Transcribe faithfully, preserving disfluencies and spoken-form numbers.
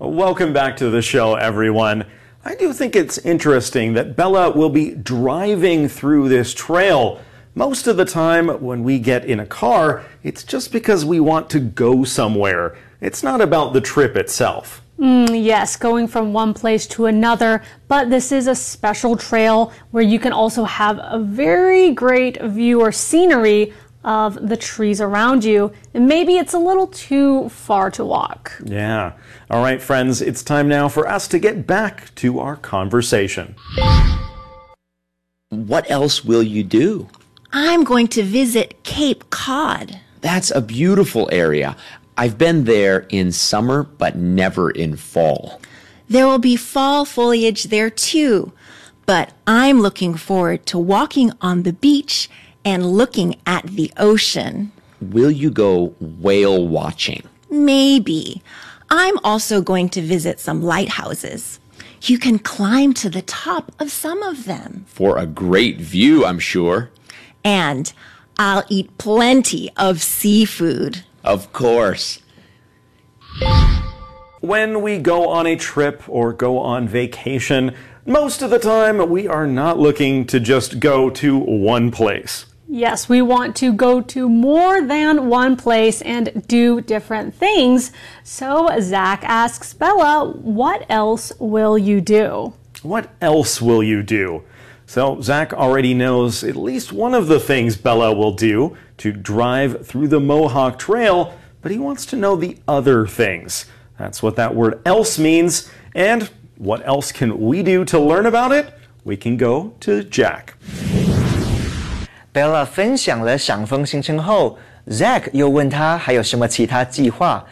Welcome back to the show, everyone. I do think it's interesting that Bella will be driving through this trail. Most of the time when we get in a car, it's just because we want to go somewhere. It's not about the trip itself. Mm, yes, going from one place to another, but this is a special trail where you can also have a very great view or scenery of the trees around you, and maybe it's a little too far to walk. Yeah. All right, friends, it's time now for us to get back to our conversation. What else will you do? I'm going to visit Cape Cod. That's a beautiful area. I've been there in summer, but never in fall. There will be fall foliage there too, but I'm looking forward to walking on the beach and looking at the ocean. Will you go whale watching? Maybe. I'm also going to visit some lighthouses. You can climb to the top of some of them. For a great view, I'm sure. And I'll eat plenty of seafood. Of course. When we go on a trip or go on vacation, most of the time we are not looking to just go to one place. Yes, we want to go to more than one place and do different things. So Zach asks Bella, what else will you do? What else will you do? So Zach already knows at least one of the things Bella will do, to drive through the Mohawk Trail, but he wants to know the other things. That's what that word else means. And what else can we do to learn about it? We can go to Jack. Bella 分享了赏枫行程后 ，Zack 又问他还有什么其他计划，